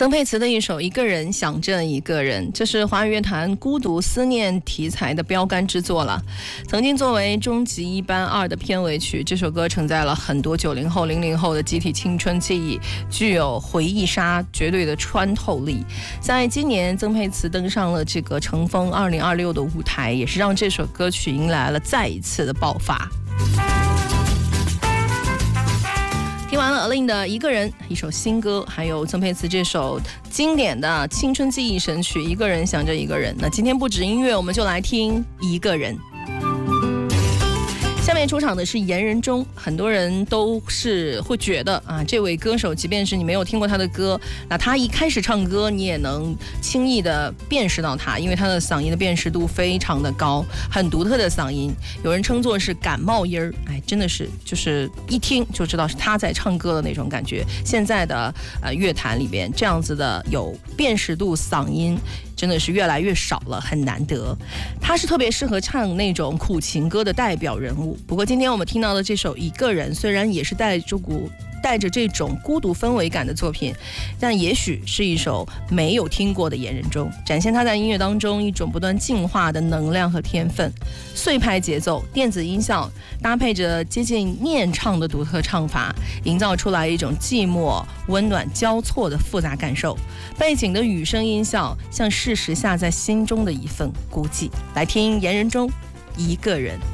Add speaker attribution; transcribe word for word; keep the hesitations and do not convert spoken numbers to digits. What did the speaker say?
Speaker 1: 曾沛慈的一首《一个人想着一个人》，这是华语乐坛孤独思念题材的标杆之作了。曾经作为《终极一班二》的片尾曲，这首歌承载了很多九零后、零零后的集体青春记忆，具有回忆杀绝对的穿透力。在今年，曾沛慈登上了这个乘风二零二六的舞台，也是让这首歌曲迎来了再一次的爆发。听完了 Alin 的《一个人》，一首新歌，还有曾沛慈这首经典的青春记忆神曲《一个人想着一个人》。那今天不止音乐，我们就来听《一个人》。下面出场的是严仁中，很多人都是会觉得啊，这位歌手即便是你没有听过他的歌，那他一开始唱歌你也能轻易的辨识到他，因为他的嗓音的辨识度非常的高，很独特的嗓音，有人称作是感冒音儿，哎，真的是就是一听就知道是他在唱歌的那种感觉。现在的呃乐坛里边这样子的有辨识度嗓音真的是越来越少了，很难得。他是特别适合唱那种苦情歌的代表人物。不过今天我们听到的这首《一个人》，虽然也是带着股带着这种孤独氛围感的作品，但也许是一首没有听过的严仁中，展现他在音乐当中一种不断进化的能量和天分。碎拍节奏、电子音效搭配着接近念唱的独特唱法，营造出来一种寂寞、温暖交错的复杂感受。背景的雨声音效像事实下在心中的一份孤寂。来听严仁中《一个人》。